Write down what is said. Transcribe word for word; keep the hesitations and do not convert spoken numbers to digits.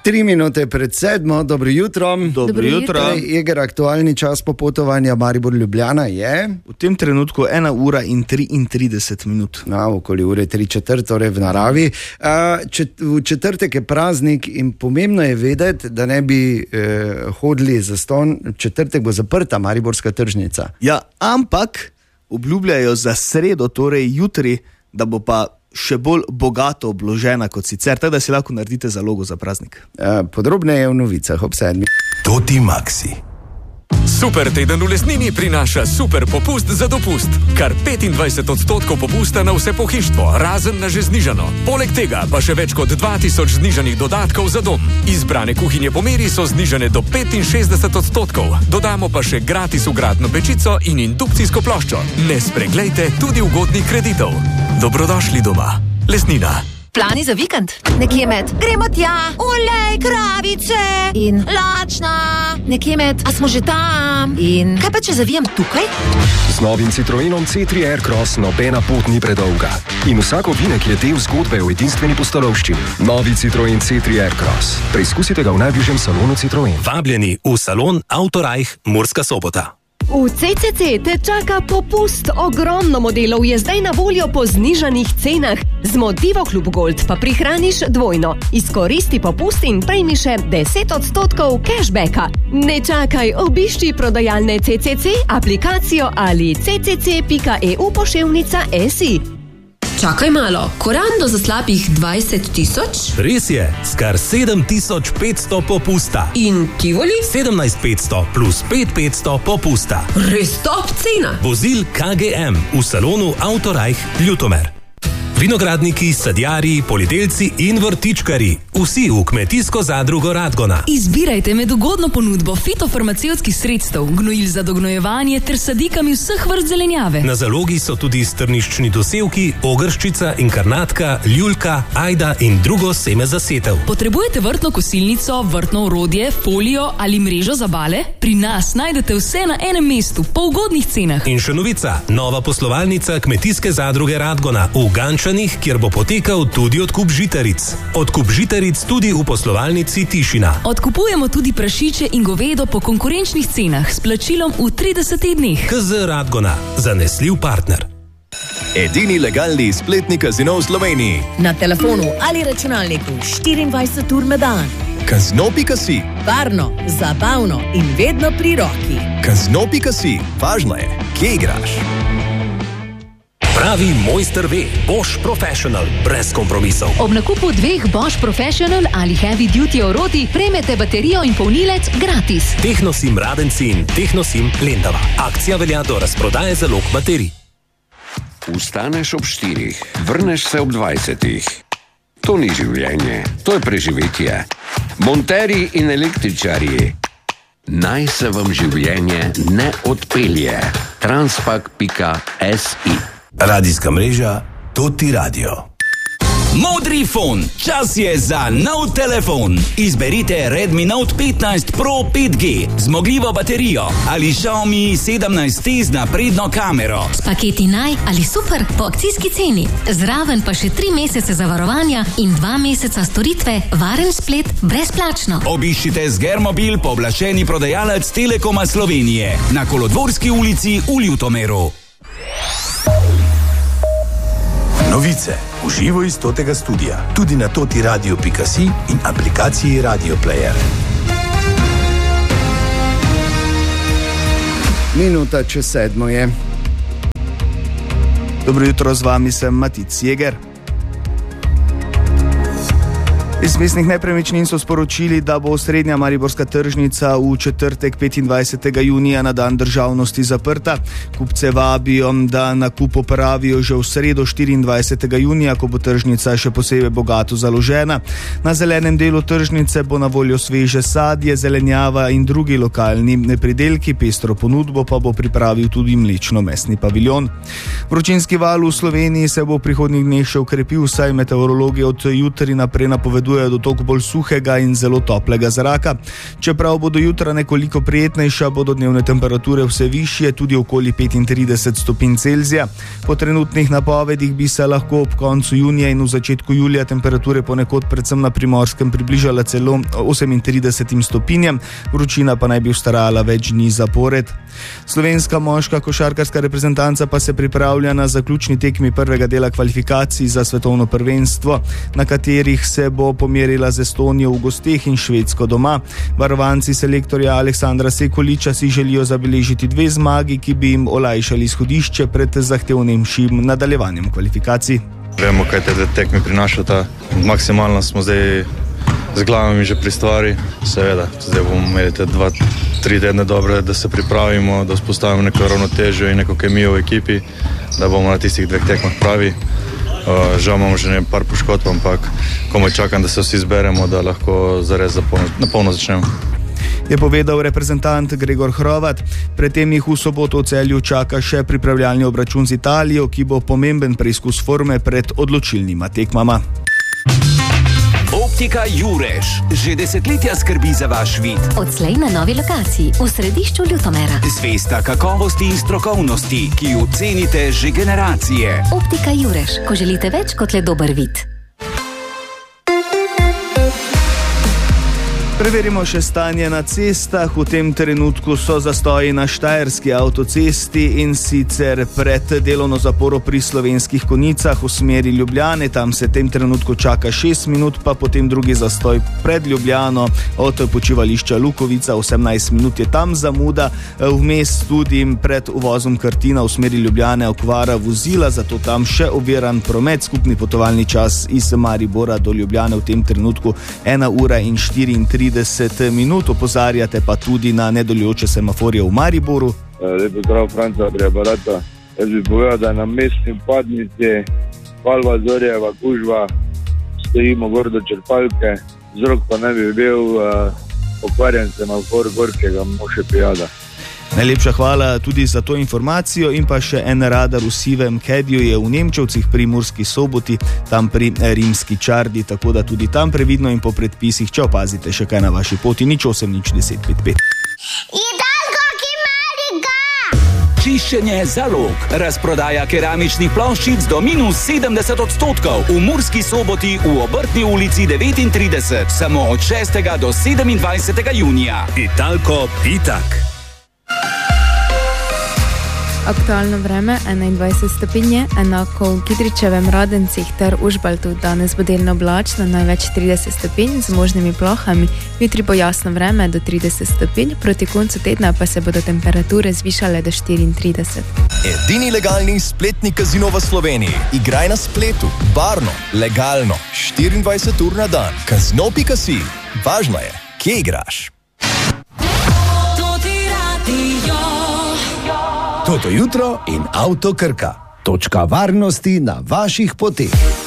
Tri minute pred sedmo, dobro jutro. Dobro jutro. Eger, aktualni čas popotovanja Maribor-Ljubljana je? V tem trenutku ena ura in triintrideset minut. Na, okoli ure tri četrt, torej v naravi. Uh, čet, v četrtek je praznik in pomembno je vedeti, da ne bi eh, hodili za ston. Četrtek bo zaprta mariborska tržnica. Ja, ampak obljubljajo za sredo, torej jutri, da bo pa še bolj bogato obložena kot sicer, tako da si lahko naredite zalogo za praznik. Uh, podrobneje v novicah ob sedmi. Toti Maxi. Super teden v Lesnini prinaša super popust za dopust. Kar petindvajset odstotkov popusta na vse pohištvo, razen na že znižano. Poleg tega pa še več kot dva tisoč znižanih dodatkov za dom. Izbrane kuhinje po meri so znižane do petinšestdeset odstotkov. Dodamo pa še gratis vgradno pečico in indukcijsko ploščo. Ne spreglejte tudi ugodnih kreditov. Dobrodošli doma. Lesnina. Plani za vikend? Nekje med gremo tja, olej, kravice in lačna. Nekje med, a smo že tam? In kaj pa če zavijem tukaj? Z novim Citroenom C tri Aircross nobena pot ni predolga. In vsak ovinek je del zgodbe o edinstveni pustolovščini. Novi Citroen C tri Aircross. Preizkusite ga v najbližjem salonu Citroen. Vabljeni v salon Autorajh Murska Sobota. V C C C te čaka popust. Ogromno modelov je zdaj na voljo po znižanih cenah. Z Motivo Klub Gold pa prihraniš dvojno. Izkoristi popust in prejmi še deset odstotkov cashbacka. Ne čakaj, obišči prodajalne C C C, aplikacijo ali c c c pika e u poševnica s i. Čakaj malo, korando za slabih dvajset tisoč? Res je, skar sedem tisoč petsto popusta. In Tivoli? sedemnajst petsto plus pet petsto popusta. Res top cena. Vozil K G M v salonu Autorajh Ljutomer. Vinogradniki, sadjarji, poljedelci in vrtičkari. Vsi v kmetijsko zadrugo Radgona. Izbirajte med ugodno ponudbo fitofarmacevtskih sredstev, gnojil za dognojevanje ter sadikami vseh vrst zelenjave. Na zalogi so tudi strniščni dosevki, ogrščica, inkarnatka, ljuljka, ajda in drugo seme za setev. Potrebujete vrtno kosilnico, vrtno orodje, folijo ali mrežo za bale? Pri nas najdete vse na enem mestu, po ugodnih cenah. In še novica, nova poslovalnica kmetijske zadruge Radgona v Gančani, kjer bo potekal tudi odkup žitaric. Odkup žitaric tudi v poslovalnici Tišina. Odkupujemo tudi prašiče in govedo po konkurenčnih cenah s plačilom v tridesetih dneh. K Z Radgona, zanesljiv partner. Edini legalni spletni kazino v Sloveniji. Na telefonu ali računalniku štiriindvajset ur na dan. Kazino pika si. Varno, zabavno in vedno pri roki. Kazino pika si. Važno je, kje igraš. Pravi mojster ve, Bosch Professional, brez kompromisov. Ob nakupu dveh Bosch Professional ali Heavy Duty oroti prejmete baterijo in polnilec gratis. Tehnosim Radenci in Tehnosim Lendava. Akcija velja do razprodaje zalog baterij. Vstaneš ob štirih, vrneš se ob dvajsetih. To ni življenje, to je preživetje. Monterji in električarji. Naj se vam življenje ne odpelje. Transpak pika s i. Radijska mreža Toti Radio. Modri fon, čas je za nov telefon. Izberite Redmi Note petnajst Pro pet G, zmogljivo baterijo ali Xiaomi sedemnajst T z napredno kamero. S paketi naj ali super po akcijski ceni. Zraven pa še tri mesece zavarovanja in dva meseca storitve, varen splet brezplačno. Obiščite Zgermobil, pooblaščeni prodajalec Telekoma Slovenije na Kolodvorski ulici v Ljutomeru. Novice v živo iz Totega studia, tudi na toti radio pika si in aplikaciji Radio Player. Minuta čez sedmo je. Dobro jutro, z vami sem Matic Jeger. Iz mestnih nepremičnin so sporočili, da bo osrednja mariborska tržnica v četrtek petindvajsetega junija na dan državnosti zaprta. Kupce vabijo, da nakup opravijo že v sredo štiriindvajsetega junija, ko bo tržnica še posebej bogato založena. Na zelenem delu tržnice bo na voljo sveže sadje, zelenjava in drugi lokalni pridelki, pestro ponudbo pa bo pripravil tudi mlečno-mesni paviljon. Vročinski val v Sloveniji se bo v prihodnjih dneh še ukrepil, saj meteorologi od jutri naprej napovedujejo spodbujajo dotok bolj suhega in zelo toplega zraka. Čeprav bodo jutra nekoliko prijetnejša, bodo dnevne temperature vse višje, tudi okoli petintrideset stopinj Celzija. Po trenutnih napovedih bi se lahko ob koncu junija in v začetku julija temperature ponekod predvsem na Primorskem približala celo osemintridesetim stopinjam, vročina pa naj bi vztrajala več dni zapored. Slovenska moška košarkarska reprezentanca pa se pripravlja na zaključni tekmi prvega dela kvalifikacij za svetovno prvenstvo, na katerih se bo pomerila z Estonijo v gosteh in Švedsko doma. Varovanci selektorja Aleksandra Sekoliča si želijo zabeležiti dve zmagi, ki bi jim olajšali izhodišče pred zahtevnejšim nadaljevanjem kvalifikacij. Vemo, kaj te tekme prinašata. Maksimalno smo zdaj z glavami že pri stvari. Seveda, zdaj bomo imeli te dva, tri tedne dobre, da se pripravimo, da vzpostavimo neko ravnotežje in neko kemijo v ekipi, da bomo na tistih dveh tekmah pravi. Uh, žal imamo že nekaj par poškodb, ampak komaj čakam, da se vsi zberemo, da lahko zares na polno začnemo. Je povedal reprezentant Gregor Hrovat. Predtem jih v soboto v Celju čaka še pripravljalni obračun z Italijo, ki bo pomemben preizkus forme pred odločilnima tekmama. Optika Jureš že desetletja skrbi za vaš vid. Odslej na novi lokaciji v središču Ljutomera. Zvesta kakovosti in strokovnosti, ki jo cenite že generacije. Optika Jureš, ko želite več kot le dober vid. Preverimo še stanje na cestah. V tem trenutku so zastoji na Štajerski avtocesti in sicer pred delovno zaporo pri Slovenskih Konjicah v smeri Ljubljane. Tam se v tem trenutku čaka šest minut, pa potem drugi zastoj pred Ljubljano od počivališča Lukovica. osemnajst minut je tam zamuda. Vmes tudi pred uvozom Krtina v smeri Ljubljane okvara vozila, zato tam še oviran promet. Skupni potovalni čas iz Maribora do Ljubljane v tem trenutku ena ura in štiriintrideset minut. Opozarjate pa tudi na nedelujoče semaforje v Mariboru. Lepo zdrav, Franca, Briabarata. Jaz bi povedal, da na mestni vpadnici Palva Zorjeva gužva stojimo gor do črpalke, vzrok pa ne bi bil uh, pokvarjen semafor Gorkega Moše-Pijada. Najlepša hvala tudi za to informacijo in pa še en radar v Sivem Kedju je v Nemčevcih pri Murski Soboti, tam pri Rimski Čardi, tako da tudi tam previdno in po predpisih, če opazite še kaj na vaši poti, nič osem, nič deset, pet, pet. Čiščenje zalog. Razprodaja keramičnih ploščic do minus sedemdeset odstotkov. V Murski Soboti v Obrtni ulici devetintrideset. Samo od šestega do sedemindvajsetega junija. Italko Pitak. Aktualno vreme enaindvajset stopinj, enako v Kidričevem, Radencih ter Užbaltu. Danes bo delno oblačno, največ trideset stopinj z možnimi plohami. Jutri bo jasno vreme do trideset stopinj, proti koncu tedna pa se bodo temperature zvišale do štiriintrideset. Edini legalni spletni kazino v Sloveniji. Igraj na spletu, barno, legalno, štiriindvajset ur na dan. Kazino pika si. Važno je, kje igraš. Toto jutro in Avto Krka. Točka varnosti na vaših poteh.